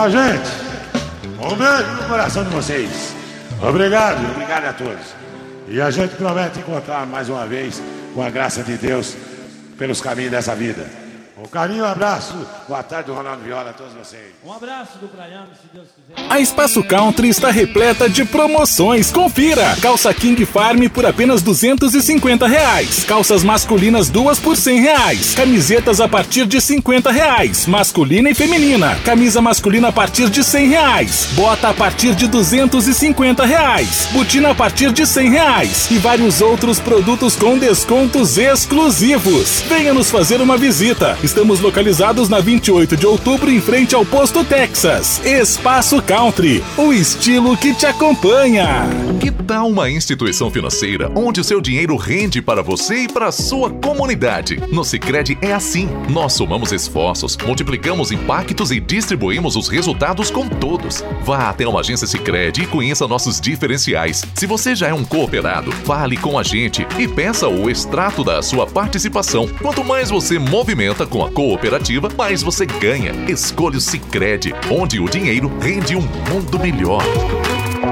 Tchau, gente. Um beijo no coração de vocês. Obrigado a todos. E a gente promete encontrar mais uma vez, com a graça de Deus, pelos caminhos dessa vida. Um carinho, um abraço. Boa tarde, Ronaldo Viola, a todos vocês. Um abraço do Braiano, se Deus quiser. A Espaço Country está repleta de promoções. Confira! Calça King Farm por apenas R$250. Calças masculinas 2 por R$100. Camisetas a partir de R$50. Masculina e feminina. Camisa masculina a partir de R$100. Bota a partir de R$250. Botina a partir de R$100. E vários outros produtos com descontos exclusivos. Venha nos fazer uma visita. Estamos localizados na 28 de outubro, em frente ao Posto Texas. Espaço Country, o estilo que te acompanha. Que tal uma instituição financeira onde o seu dinheiro rende para você e para a sua comunidade? No Sicredi é assim. Nós somamos esforços, multiplicamos impactos e distribuímos os resultados com todos. Vá até uma agência Sicredi e conheça nossos diferenciais. Se você já é um cooperado, fale com a gente e peça o extrato da sua participação. Quanto mais você movimenta com a cooperativa, mais você ganha. Escolha o Sicredi, onde o dinheiro rende um mundo melhor.